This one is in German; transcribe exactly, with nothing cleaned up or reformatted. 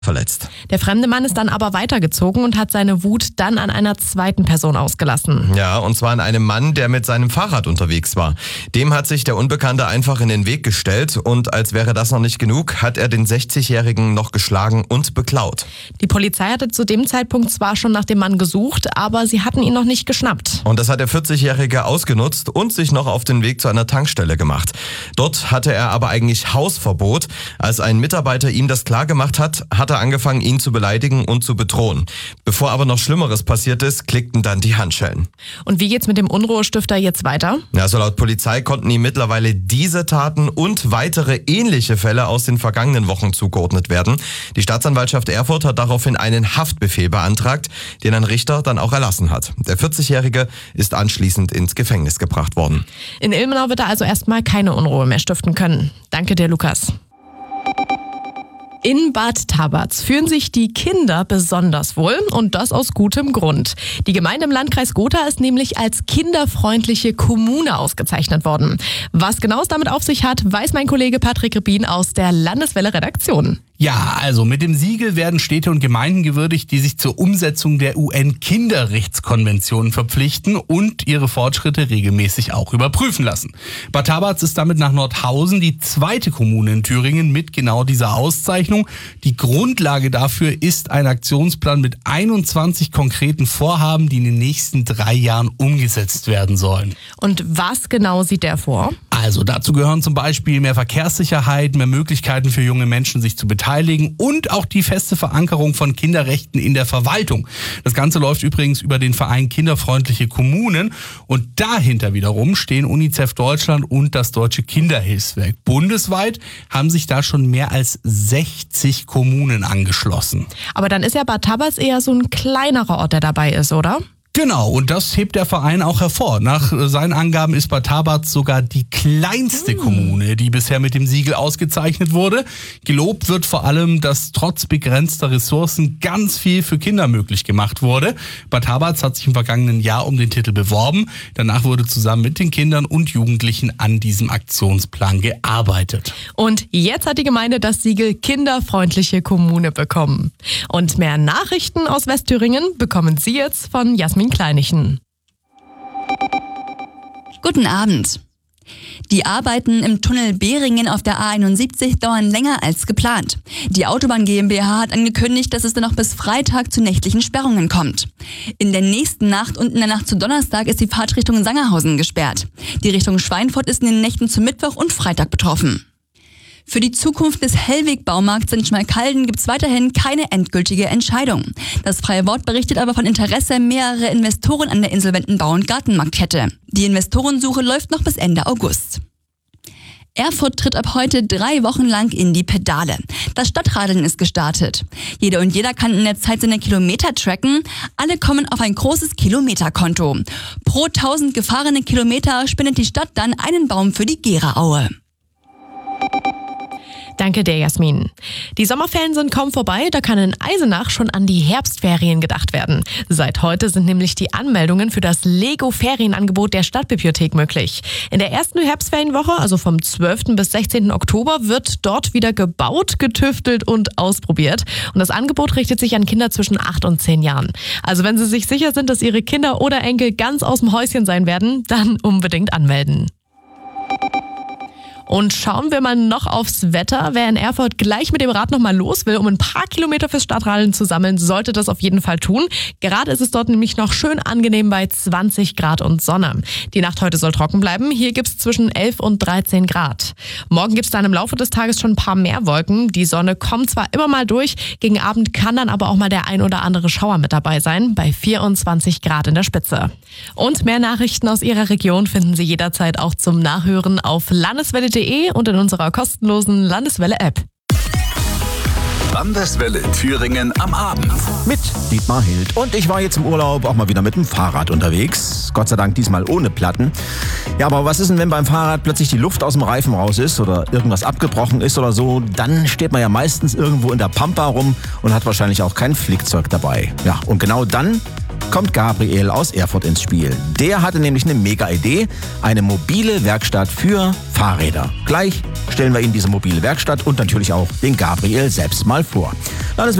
verletzt. Der fremde Mann ist dann aber weitergezogen und hat seine Wut dann an einer zweiten Person ausgelassen. Ja, und zwar an einem Mann, der mit seinem Fahrrad unterwegs war. Dem hat sich der Unbekannte einfach in den Weg gestellt und als wäre das noch nicht genug, hat er den sechzigjährigen noch geschlagen und beklaut. Die Polizei hatte zu dem Zeitpunkt zwar schon nach dem Mann gesucht, aber sie hatten ihn noch nicht geschnappt. Und das hat der vierzigjährige ausgenutzt und sich noch auf den Weg zu einer Tankstelle gemacht. Dort hatte er aber eigentlich Hausverbot. Als ein Mitarbeiter ihm das klargemacht hat, hat er angefangen, ihn zu beleidigen und zu bedrohen. Bevor aber noch Schlimmeres passiert ist, klickten dann die Handschellen. Und wie geht's mit dem Unruhestifter jetzt weiter? Ja, also laut Polizei konnten ihm mittlerweile diese Taten und weitere ähnliche Fälle aus den vergangenen Wochen zugeordnet werden. Die Staatsanwaltschaft Erfurt hat daraufhin einen Haftbefehl beantragt, den ein Richter dann auch erlassen hat. Der vierzigjährige ist anschließend ins Gefängnis gebracht worden. In Ilmenau wird er also erstmal keine Unruhe mehr stiften können. Danke dir, Lukas. In Bad Tabatz fühlen sich die Kinder besonders wohl und das aus gutem Grund. Die Gemeinde im Landkreis Gotha ist nämlich als kinderfreundliche Kommune ausgezeichnet worden. Was genau es damit auf sich hat, weiß mein Kollege Patrick Rebin aus der Landeswelle-Redaktion. Ja, also mit dem Siegel werden Städte und Gemeinden gewürdigt, die sich zur Umsetzung der U N-Kinderrechtskonvention verpflichten und ihre Fortschritte regelmäßig auch überprüfen lassen. Bad Tabatz ist damit nach Nordhausen die zweite Kommune in Thüringen mit genau dieser Auszeichnung. Die Grundlage dafür ist ein Aktionsplan mit einundzwanzig konkreten Vorhaben, die in den nächsten drei Jahren umgesetzt werden sollen. Und was genau sieht der vor? Also dazu gehören zum Beispiel mehr Verkehrssicherheit, mehr Möglichkeiten für junge Menschen, sich zu beteiligen und auch die feste Verankerung von Kinderrechten in der Verwaltung. Das Ganze läuft übrigens über den Verein Kinderfreundliche Kommunen und dahinter wiederum stehen UNICEF Deutschland und das Deutsche Kinderhilfswerk. Bundesweit haben sich da schon mehr als sechzig Kommunen angeschlossen. Aber dann ist ja Bad Tabatz eher so ein kleinerer Ort, der dabei ist, oder? Genau, und das hebt der Verein auch hervor. Nach seinen Angaben ist Bad Tabatz sogar die kleinste Kommune, die bisher mit dem Siegel ausgezeichnet wurde. Gelobt wird vor allem, dass trotz begrenzter Ressourcen ganz viel für Kinder möglich gemacht wurde. Bad Tabatz hat sich im vergangenen Jahr um den Titel beworben. Danach wurde zusammen mit den Kindern und Jugendlichen an diesem Aktionsplan gearbeitet. Und jetzt hat die Gemeinde das Siegel Kinderfreundliche Kommune bekommen. Und mehr Nachrichten aus Westthüringen bekommen Sie jetzt von Jasmin Kleinichen. Guten Abend. Die Arbeiten im Tunnel Behringen auf der A einundsiebzig dauern länger als geplant. Die Autobahn GmbH hat angekündigt, dass es dann noch bis Freitag zu nächtlichen Sperrungen kommt. In der nächsten Nacht und in der Nacht zu Donnerstag ist die Fahrtrichtung Sangerhausen gesperrt. Die Richtung Schweinfurt ist in den Nächten zu Mittwoch und Freitag betroffen. Für die Zukunft des Hellweg-Baumarkts in Schmalkalden gibt es weiterhin keine endgültige Entscheidung. Das Freie Wort berichtet aber von Interesse mehrerer Investoren an der insolventen Bau- und Gartenmarktkette. Die Investorensuche läuft noch bis Ende August. Erfurt tritt ab heute drei Wochen lang in die Pedale. Das Stadtradeln ist gestartet. Jede und jeder kann in der Zeit seine Kilometer tracken. Alle kommen auf ein großes Kilometerkonto. Pro tausend gefahrene Kilometer spendet die Stadt dann einen Baum für die Gera-Aue. Danke dir, Jasmin. Die Sommerferien sind kaum vorbei, da kann in Eisenach schon an die Herbstferien gedacht werden. Seit heute sind nämlich die Anmeldungen für das Lego-Ferienangebot der Stadtbibliothek möglich. In der ersten Herbstferienwoche, also vom zwölften bis sechzehnten Oktober, wird dort wieder gebaut, getüftelt und ausprobiert. Und das Angebot richtet sich an Kinder zwischen acht und zehn Jahren. Also wenn Sie sich sicher sind, dass Ihre Kinder oder Enkel ganz aus dem Häuschen sein werden, dann unbedingt anmelden. Und schauen wir mal noch aufs Wetter. Wer in Erfurt gleich mit dem Rad nochmal los will, um ein paar Kilometer fürs Stadtradeln zu sammeln, sollte das auf jeden Fall tun. Gerade ist es dort nämlich noch schön angenehm bei zwanzig Grad und Sonne. Die Nacht heute soll trocken bleiben. Hier gibt's zwischen elf und dreizehn Grad. Morgen gibt's dann im Laufe des Tages schon ein paar mehr Wolken. Die Sonne kommt zwar immer mal durch, gegen Abend kann dann aber auch mal der ein oder andere Schauer mit dabei sein, bei vierundzwanzig Grad in der Spitze. Und mehr Nachrichten aus Ihrer Region finden Sie jederzeit auch zum Nachhören auf landeswelle punkt de und in unserer kostenlosen Landeswelle-App. Landeswelle Thüringen am Abend. Mit Dietmar Hild. Und ich war jetzt im Urlaub auch mal wieder mit dem Fahrrad unterwegs. Gott sei Dank diesmal ohne Platten. Ja, aber was ist denn, wenn beim Fahrrad plötzlich die Luft aus dem Reifen raus ist oder irgendwas abgebrochen ist oder so? Dann steht man ja meistens irgendwo in der Pampa rum und hat wahrscheinlich auch kein Flickzeug dabei. Ja, und genau dann kommt Gabriel aus Erfurt ins Spiel. Der hatte nämlich eine mega Idee, eine mobile Werkstatt für Fahrräder. Gleich stellen wir Ihnen diese mobile Werkstatt und natürlich auch den Gabriel selbst mal vor.